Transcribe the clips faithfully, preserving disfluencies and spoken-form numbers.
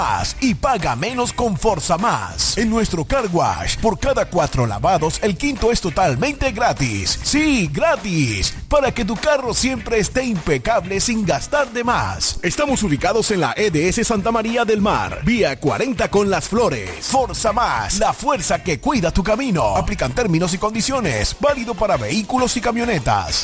y paga menos con Forza Más. En nuestro car wash, por cada cuatro lavados, el quinto es totalmente gratis. Sí, gratis, para que tu carro siempre esté impecable sin gastar de más. Estamos ubicados en la E D S Santa María del Mar, vía cuarenta con Las Flores. Forza Más, la fuerza que cuida tu camino. Aplican términos y condiciones, válido para vehículos y camionetas.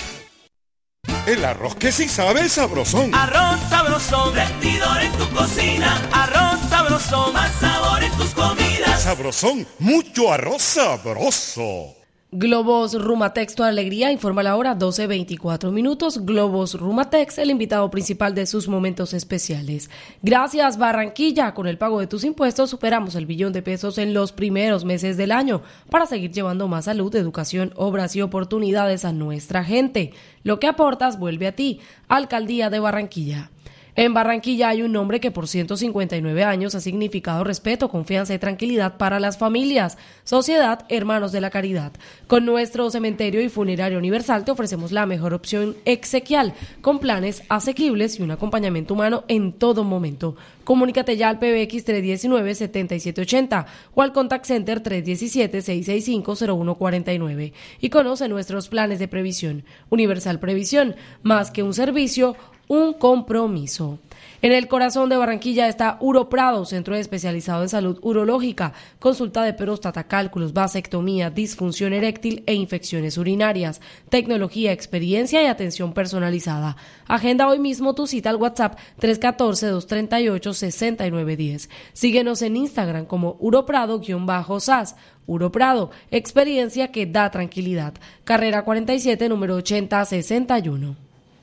El arroz que sí sabe es sabrosón. Arroz sabrosón, rendidor en tu cocina. Arroz sabrosón, más sabor en tus comidas. Sabrosón, mucho arroz sabroso. Globos Rumatex, tu alegría, informa la hora, doce veinticuatro minutos. Globos Rumatex, el invitado principal de sus momentos especiales. Gracias, Barranquilla. Con el pago de tus impuestos superamos el billón de pesos en los primeros meses del año para seguir llevando más salud, educación, obras y oportunidades a nuestra gente. Lo que aportas vuelve a ti. Alcaldía de Barranquilla. En Barranquilla hay un nombre que por ciento cincuenta y nueve años ha significado respeto, confianza y tranquilidad para las familias. Sociedad Hermanos de la Caridad. Con nuestro cementerio y funerario universal te ofrecemos la mejor opción exequial, con planes asequibles y un acompañamiento humano en todo momento. Comunícate ya al P B X tres uno nueve, siete siete ocho cero o al Contact Center tres uno siete, seis seis cinco, cero uno cuatro nueve y conoce nuestros planes de previsión. Universal Previsión, más que un servicio, un compromiso. En el corazón de Barranquilla está Uroprado, centro especializado en salud urológica, consulta de próstata, cálculos, vasectomía, disfunción eréctil e infecciones urinarias, tecnología, experiencia y atención personalizada. Agenda hoy mismo tu cita al WhatsApp tres uno cuatro, dos tres ocho, seis nueve uno cero. Síguenos en Instagram como Uroprado-S A S. Uroprado, experiencia que da tranquilidad. Carrera cuarenta y siete, número ochenta sesenta y uno.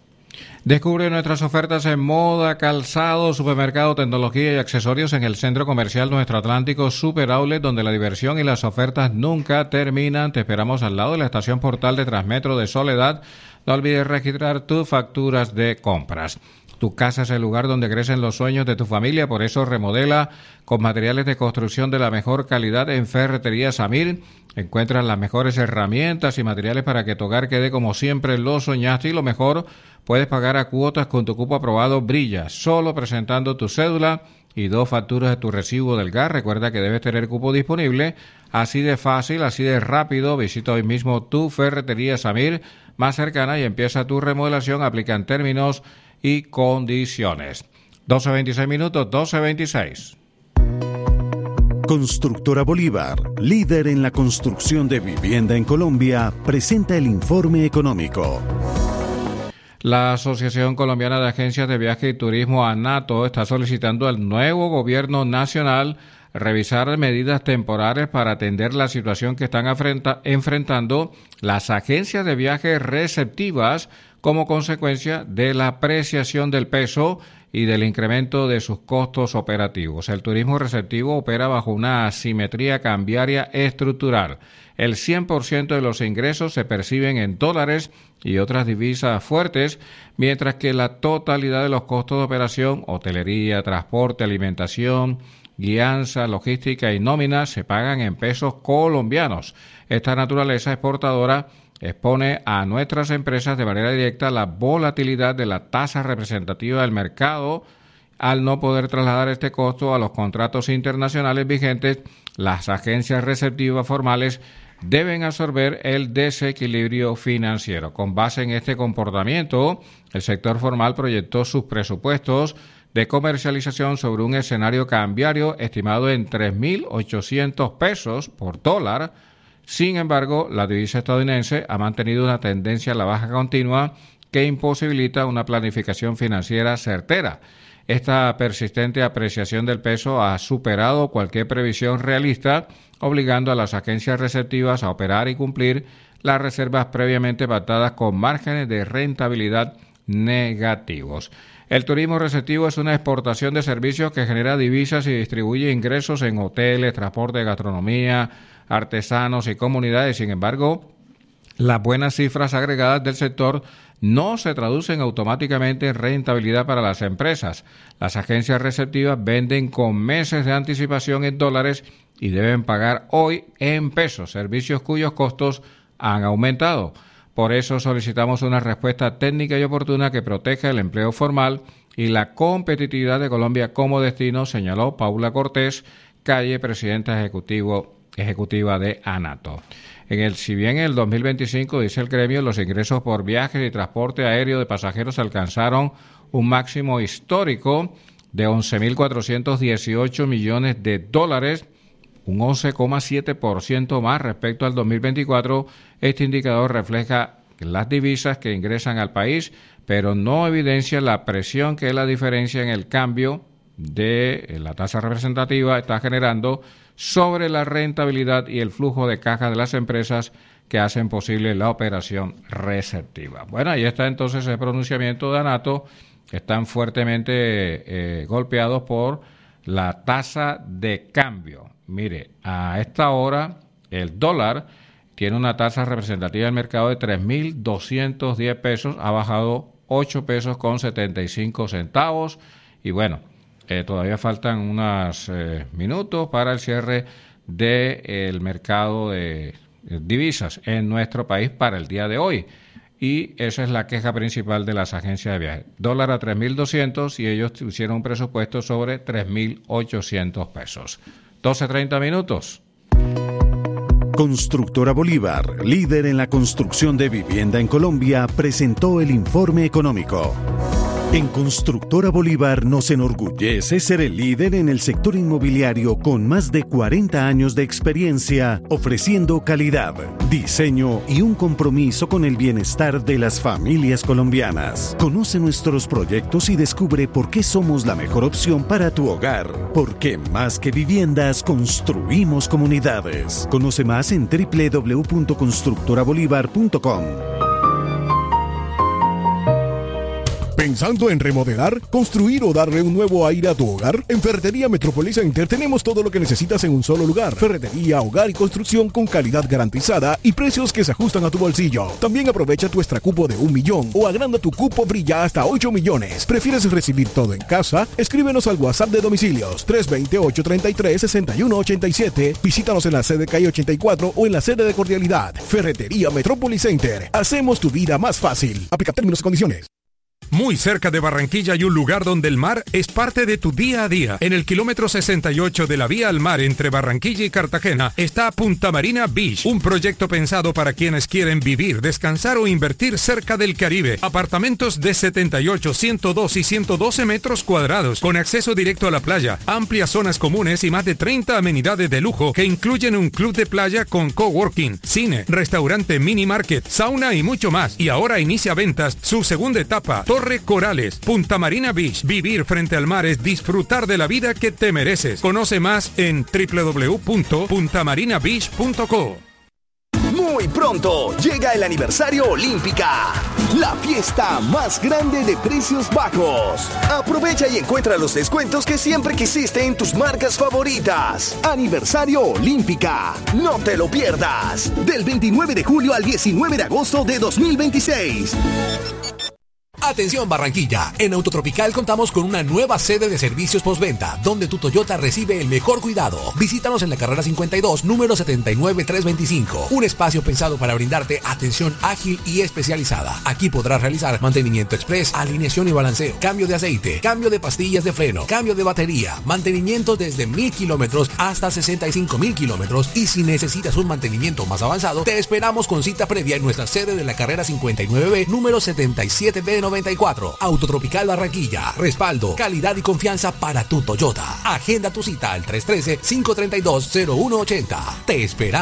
Descubre nuestras ofertas en moda, calzado, supermercado, tecnología y accesorios en el Centro Comercial Nuestro Atlántico Super Outlet, donde la diversión y las ofertas nunca terminan. Te esperamos al lado de la estación Portal de Transmetro de Soledad. No olvides registrar tus facturas de compras. Tu casa es el lugar donde crecen los sueños de tu familia, por eso remodela con materiales de construcción de la mejor calidad en Ferretería Samir. Encuentras las mejores herramientas y materiales para que tu hogar quede como siempre lo soñaste, y lo mejor, puedes pagar a cuotas con tu cupo aprobado Brilla, solo presentando tu cédula y dos facturas de tu recibo del gas. Recuerda que debes tener cupo disponible. Así de fácil, así de rápido. Visita hoy mismo tu Ferretería Samir más cercana y empieza tu remodelación. Aplican términos y condiciones. doce veintiséis minutos, doce veintiséis. Constructora Bolívar, líder en la construcción de vivienda en Colombia, presenta el informe económico. La Asociación Colombiana de Agencias de Viaje y Turismo, ANATO, está solicitando al nuevo gobierno nacional revisar medidas temporales para atender la situación que están afrenta, enfrentando las agencias de viaje receptivas como consecuencia de la apreciación del peso y del incremento de sus costos operativos. El turismo receptivo opera bajo una asimetría cambiaria estructural. El cien por ciento de los ingresos se perciben en dólares y otras divisas fuertes, mientras que la totalidad de los costos de operación, hotelería, transporte, alimentación, guianza, logística y nómina se pagan en pesos colombianos. Esta naturaleza exportadora expone a nuestras empresas de manera directa la volatilidad de la tasa representativa del mercado. Al no poder trasladar este costo a los contratos internacionales vigentes, las agencias receptivas formales deben absorber el desequilibrio financiero. Con base en este comportamiento, el sector formal proyectó sus presupuestos de comercialización sobre un escenario cambiario estimado en tres mil ochocientos pesos por dólar. Sin embargo, la divisa estadounidense ha mantenido una tendencia a la baja continua que imposibilita una planificación financiera certera. Esta persistente apreciación del peso ha superado cualquier previsión realista, obligando a las agencias receptivas a operar y cumplir las reservas previamente pactadas con márgenes de rentabilidad negativos. El turismo receptivo es una exportación de servicios que genera divisas y distribuye ingresos en hoteles, transporte, gastronomía, artesanos y comunidades. Sin embargo, las buenas cifras agregadas del sector no se traducen automáticamente en rentabilidad para las empresas. Las agencias receptivas venden con meses de anticipación en dólares y deben pagar hoy en pesos, servicios cuyos costos han aumentado. Por eso solicitamos una respuesta técnica y oportuna que proteja el empleo formal y la competitividad de Colombia como destino, señaló Paula Cortés Calle, presidenta ejecutivo, ejecutiva de ANATO. En el, si bien en el dos mil veinticinco, dice el gremio, los ingresos por viajes y transporte aéreo de pasajeros alcanzaron un máximo histórico de once mil cuatrocientos dieciocho millones de dólares, un once coma siete por ciento más respecto al dos mil veinticuatro. Este indicador refleja las divisas que ingresan al país, pero no evidencia la presión que la diferencia en el cambio de la tasa representativa está generando sobre la rentabilidad y el flujo de caja de las empresas que hacen posible la operación receptiva. Bueno, ahí está entonces el pronunciamiento de ANATO. Están fuertemente eh, golpeados por la tasa de cambio. Mire, a esta hora el dólar tiene una tasa representativa del mercado de tres mil doscientos diez pesos, ha bajado ocho pesos con setenta y cinco centavos y bueno, eh, todavía faltan unos eh, minutos para el cierre del de, mercado de divisas en nuestro país para el día de hoy. Y esa es la queja principal de las agencias de viajes. Dólar a tres mil doscientos y ellos hicieron un presupuesto sobre tres mil ochocientos pesos. doce treinta minutos. Constructora Bolívar, líder en la construcción de vivienda en Colombia, presentó el informe económico. En Constructora Bolívar nos enorgullece ser el líder en el sector inmobiliario con más de cuarenta años de experiencia, ofreciendo calidad, diseño y un compromiso con el bienestar de las familias colombianas. Conoce nuestros proyectos y descubre por qué somos la mejor opción para tu hogar. Porque más que viviendas, construimos comunidades. Conoce más en doble u doble u doble u punto constructora bolívar punto com. ¿Pensando en remodelar, construir o darle un nuevo aire a tu hogar? En Ferretería Metrópolis Center tenemos todo lo que necesitas en un solo lugar. Ferretería, hogar y construcción con calidad garantizada y precios que se ajustan a tu bolsillo. También aprovecha tu extra cupo de un millón o agranda tu cupo Brilla hasta ocho millones. ¿Prefieres recibir todo en casa? Escríbenos al WhatsApp de domicilios tres dos cero, ocho tres tres, seis uno ocho siete. Visítanos en la sede calle ochenta y cuatro o en la sede de Cordialidad. Ferretería Metrópolis Center. Hacemos tu vida más fácil. Aplica términos y condiciones. Muy cerca de Barranquilla hay un lugar donde el mar es parte de tu día a día. En el kilómetro sesenta y ocho de la vía al mar entre Barranquilla y Cartagena está Punta Marina Beach, un proyecto pensado para quienes quieren vivir, descansar o invertir cerca del Caribe. Apartamentos de setenta y ocho, ciento dos y ciento doce metros cuadrados, con acceso directo a la playa, amplias zonas comunes y más de treinta amenidades de lujo que incluyen un club de playa con coworking, cine, restaurante, mini market, sauna y mucho más. Y ahora inicia ventas su segunda etapa, Torre Corales, Punta Marina Beach. Vivir frente al mar es disfrutar de la vida que te mereces. Conoce más en doble u doble u doble u punto punta marina beach punto co. Muy pronto llega el aniversario Olímpica, la fiesta más grande de precios bajos. Aprovecha y encuentra los descuentos que siempre quisiste en tus marcas favoritas. Aniversario Olímpica, no te lo pierdas. Del veintinueve de julio al diecinueve de agosto de dos mil veintiséis. Atención Barranquilla, en Autotropical contamos con una nueva sede de servicios postventa, donde tu Toyota recibe el mejor cuidado. Visítanos en la carrera cincuenta y dos, número setenta y nueve trescientos veinticinco. Un espacio pensado para brindarte atención ágil y especializada. Aquí podrás realizar mantenimiento express, alineación y balanceo, cambio de aceite, cambio de pastillas de freno, cambio de batería, mantenimiento desde mil kilómetros hasta sesenta y cinco mil kilómetros. Y si necesitas un mantenimiento más avanzado, te esperamos con cita previa en nuestra sede de la carrera cincuenta y nueve B, número setenta y siete B noventa y cuatro. Autotropical Barranquilla. Respaldo, calidad y confianza para tu Toyota. Agenda tu cita al tres uno tres, cinco tres dos, cero uno ocho cero. Te esperamos.